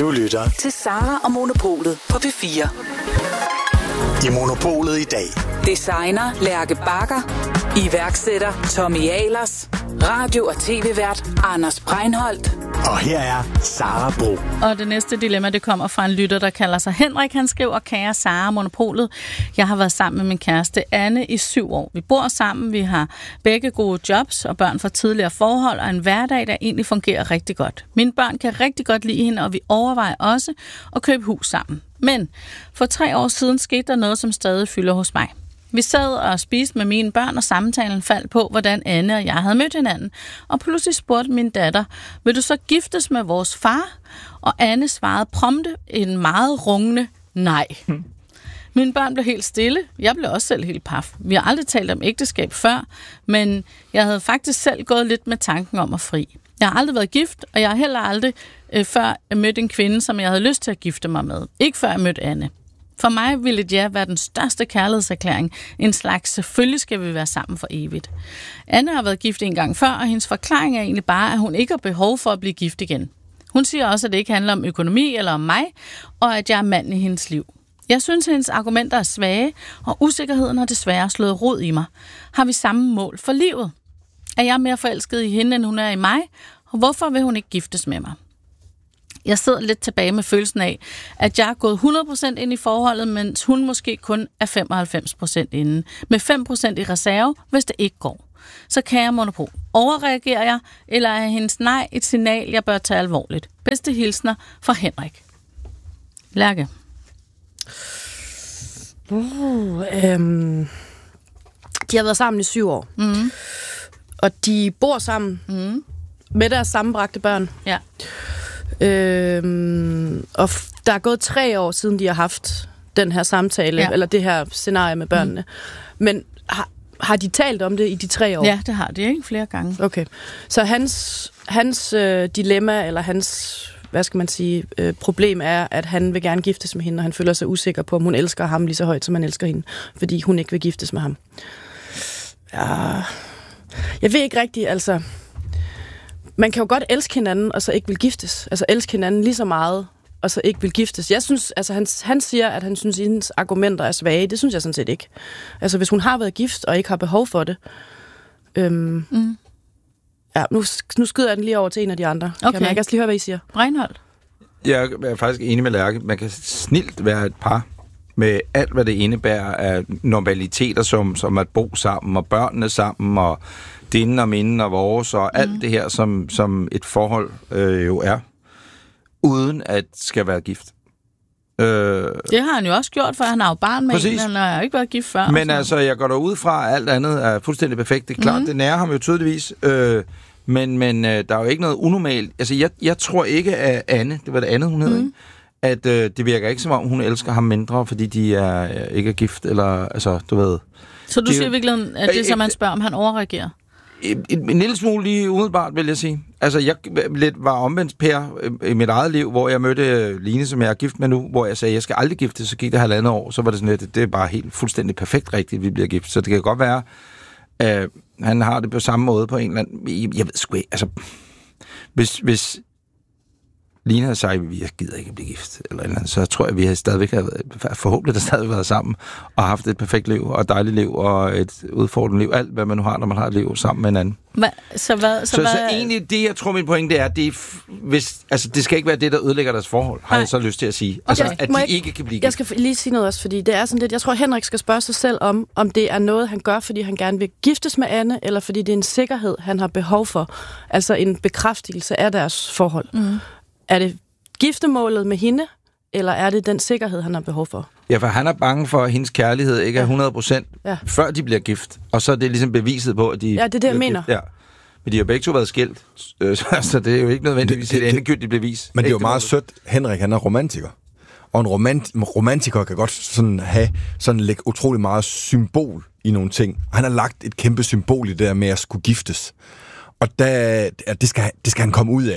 Du lytter til Sara og Monopolet på P4. I Monopolet i dag. Designer Lærke Bagger. Iværksætter Tommy Ahlers. Radio- og tv-vært Anders Breinholt. Og her er Sara Bro. Og det næste dilemma, det kommer fra en lytter, der kalder sig Henrik. Han skriver: kære Sara, Monopolet. Jeg har været sammen med min kæreste Anne i 7 år. Vi bor sammen, vi har begge gode jobs og børn fra tidligere forhold, og en hverdag, der egentlig fungerer rigtig godt. Mine børn kan rigtig godt lide hende, og vi overvejer også at købe hus sammen. Men for 3 år siden skete der noget, som stadig fylder hos mig. Vi sad og spiste med mine børn, og samtalen faldt på, hvordan Anne og jeg havde mødt hinanden. Og pludselig spurgte min datter: vil du så giftes med vores far? Og Anne svarede prompte en meget rungende nej. Mine børn blev helt stille. Jeg blev også selv helt paf. Vi har aldrig talt om ægteskab før, men jeg havde faktisk selv gået lidt med tanken om at fri. Jeg har aldrig været gift, og jeg har heller aldrig før mødt en kvinde, som jeg havde lyst til at gifte mig med. Ikke før jeg mødte Anne. For mig ville et ja være den største kærlighedserklæring. En slags selvfølgelig skal vi være sammen for evigt. Anne har været gift en gang før, og hendes forklaring er egentlig bare, at hun ikke har behov for at blive gift igen. Hun siger også, at det ikke handler om økonomi eller om mig, og at jeg er manden i hendes liv. Jeg synes, at hendes argumenter er svage, og usikkerheden har desværre slået rod i mig. Har vi samme mål for livet? Er jeg mere forelsket i hende, end hun er i mig? Og hvorfor vil hun ikke giftes med mig? Jeg sidder lidt tilbage med følelsen af, at jeg er gået 100% ind i forholdet, mens hun måske kun er 95% inde. Med 5% i reserve, hvis det ikke går. Så kan jeg Monopol. Overreagerer jeg, eller er hendes nej et signal, jeg bør tage alvorligt? Bedste hilsner fra Henrik. Lærke. De har været sammen i 7 år. Mm. Og de bor sammen med deres sammenbragte børn. Ja. Og der er gået 3 år siden, de har haft den her samtale, eller det her scenarie med børnene. Men har de talt om det i de 3 år? Ja, det har de, ikke? Flere gange. Okay. Så hans dilemma, eller hans, hvad skal man sige, problem er, at han vil gerne giftes med hende, og han føler sig usikker på, om hun elsker ham lige så højt, som han elsker hende, fordi hun ikke vil giftes med ham. Ja, jeg ved ikke rigtigt, altså. Man kan jo godt elske hinanden, og så ikke vil giftes. Altså elske hinanden lige så meget, og så ikke vil giftes. Jeg synes, altså han siger, at han synes, at hendes argumenter er svage. Det synes jeg sådan set ikke. Altså hvis hun har været gift, og ikke har behov for det. Ja, nu skyder jeg den lige over til en af de andre. Okay. Kan jeg også lige høre, hvad I siger? Breinholt. Jeg er faktisk enig med Lærke. Man kan snilt være et par med alt, hvad det indebærer af normaliteter, som at bo sammen, og børnene sammen, og dine og mine og vores, og alt det her, som et forhold jo er, uden at skal være gift. Det har han jo også gjort, for han har jo barn med en, han har jo ikke været gift før. Men altså, jeg går derud fra, at alt andet er fuldstændig perfekt. Det er klart, det nærer ham jo tydeligvis, men der er jo ikke noget unormalt. Altså, jeg tror ikke, at Anne, det var det andet, hun hed, ikke? At det virker ikke, som om hun elsker ham mindre, fordi de ikke er gift, eller, altså, du ved. Så du siger virkelig, at det, som han spørger, om han overreagerer? En lille smule lige umiddelbart, vil jeg sige. Altså, jeg lidt var omvendt Per i mit eget liv, hvor jeg mødte Line, som jeg er gift med nu, hvor jeg sagde, jeg skal aldrig gifte, så gik det 1,5 år, så var det sådan lidt, det er bare helt fuldstændig perfekt rigtigt, vi bliver gift. Så det kan godt være, han har det på samme måde på en eller anden. Jeg ved sgu ikke, altså, hvis Line havde sagt, at jeg gider ikke at blive gift, eller andet, så tror jeg, at vi havde stadigvæk forhåbentlig stadig været sammen, og haft et perfekt liv, og et dejligt liv, og et udfordrende liv. Alt, hvad man nu har, når man har et liv sammen med en anden. Så egentlig det, jeg tror, min pointe er, det skal ikke være det, der ødelægger deres forhold, har jeg så lyst til at sige. Altså, okay. At de ikke kan blive gift. Jeg skal lige sige noget også, fordi det er sådan lidt, jeg tror, Henrik skal spørge sig selv om det er noget, han gør, fordi han gerne vil giftes med Anne, eller fordi det er en sikkerhed, han har behov for. Altså en bekræftelse af deres forhold. Er det giftemålet med hende, eller er det den sikkerhed, han har behov for? Ja, for han er bange for, at hendes kærlighed ikke er 100%, før de bliver gift. Og så er det ligesom beviset på, at de... Ja, det er det, jeg mener. Ja. Men de har begge to været skilt, så det er jo ikke nødvendigvis et endegyldigt bevis. Men det er jo meget sødt. Henrik, han er romantiker. Og en romantiker kan godt sådan lægge utrolig meget symbol i nogle ting. Og han har lagt et kæmpe symbol i det der med at skulle giftes. Og det skal han komme ud af.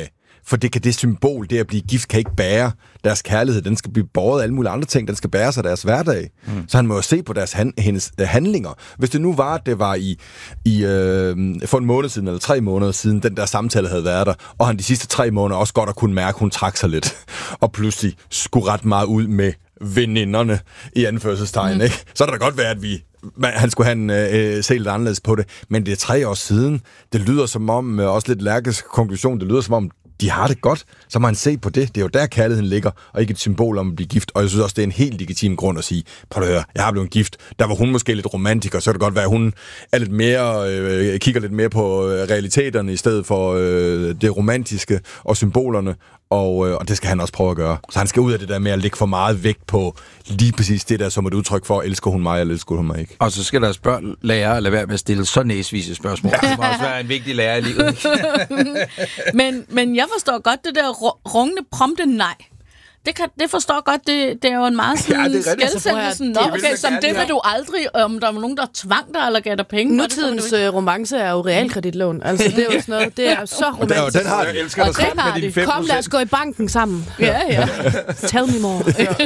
For det symbol, det at blive gift, kan ikke bære deres kærlighed. Den skal blive båret af alle mulige andre ting. Den skal bære sig deres hverdag. Så han må jo se på hendes handlinger. Hvis det nu var, at det var for en måned siden, eller 3 måneder siden, den der samtale havde været der, og han de sidste 3 måneder også godt at kunne mærke, at hun trak sig lidt, og pludselig skulle ret meget ud med veninderne i anførselstegn, ikke? Så er det da godt være, at han skulle se lidt anderledes på det. Men det er 3 år siden. Det lyder som om, også lidt Lærkes konklusion, det lyder som om, de har det godt, så må han se på det. Det er jo der, kærligheden ligger, og ikke et symbol om at blive gift. Og jeg synes også, det er en helt legitim grund at sige, prøv at høre, jeg har blevet gift. Der var hun måske lidt romantiker, så kan det godt være, at hun er lidt mere, kigger lidt mere på realiteterne, i stedet for det romantiske og symbolerne. Og det skal han også prøve at gøre. Så han skal ud af det der med at lægge for meget vægt på lige præcis det der som et udtryk for, elsker hun mig, eller elsker hun mig ikke. Og så skal deres børn lære at lade være med at stille så næsvise spørgsmål. Det må også være en vigtig lærer i livet. men jeg forstår godt det der rungende prompte nej. Det forstår godt, det er jo en meget sådan skældsættelse. Okay, som det vil du aldrig, om der var nogen, der tvang dig eller gav dig penge. Nutidens romance er jo realkreditlån. Altså, det er jo sådan noget, det er så romantisk. Den har de. Elsker dig selv med dine 5%. Kom, lad os gå i banken sammen. Ja. Tell me more.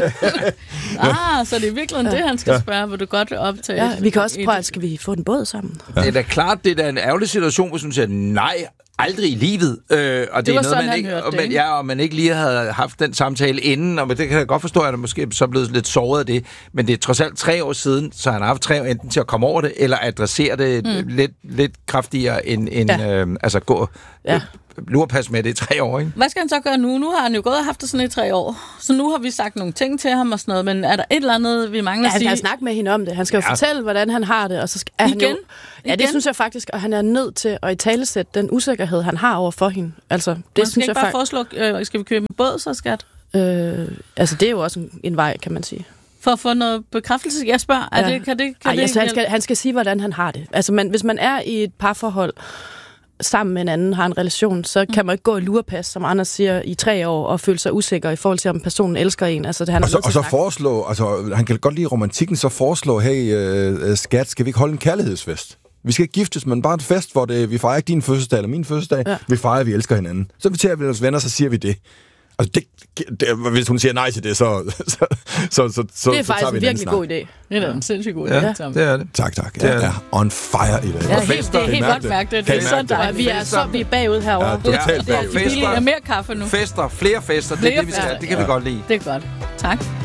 Så det er virkelig det, han skal spørge, hvor du godt vil optage. Ja, vi kan også prøve, skal vi få den båd sammen? Det er da klart, det er en ærgerlig situation, hvis hun siger nej, aldrig i livet. Og det er noget, sådan, man ikke, og man ikke lige havde haft den samtale inden, og det kan jeg godt forstå, at han måske så er blevet lidt såret af det, men det er trods alt 3 år siden, så han har haft 3 år enten til at komme over det, eller adressere det lidt kraftigere end altså gå lurpas med det i 3 år, ikke? Hvad skal han så gøre nu? Nu har han jo gået og haft det sådan i 3 år. Så nu har vi sagt nogle ting til ham og sådan noget, men er der et eller andet, vi mangler at sige? Han skal snakke med hende om det. Han skal jo fortælle, hvordan han har det, og så skal han jo... Ja, det synes jeg faktisk, og han er nødt til at italesætte den usikkerhed, han har over for hende. Altså, det synes jeg foreslå, skal vi købe en båd, så skat? Altså, det er jo også en vej, kan man sige. For at få noget bekræftelse? Jeg spørger, han skal sige, hvordan han har det. Altså, hvis man er i et parforhold, sammen med en anden, har en relation, så kan man ikke gå i lurepas, som Anders siger, i 3 år, og føle sig usikker i forhold til, om personen elsker en. Altså, det, han og så foreslå, altså han kan godt lide romantikken, så foreslå, hey, skat, skal vi ikke holde en kærlighedsfest? Vi skal ikke giftes, men bare en fest, hvor vi fejrer ikke din fødselsdag eller min fødselsdag. Ja. Vi fejrer, at vi elsker hinanden. Så inviterer vi vores venner, så siger vi det. Altså hvis hun siger nej til det, så det er faktisk en virkelig god idé. Det er en sindssygt god idé. Ja, det er det. Tak. Jeg er on fire i dag. Ja, det er helt godt mærket. Det er så dejligt. Vi er bagud herovre. Ja, totalt bagud. Det er mere kaffe nu. Flere fester. Det er det, vi skal. Det kan vi godt lide. Det er godt. Tak.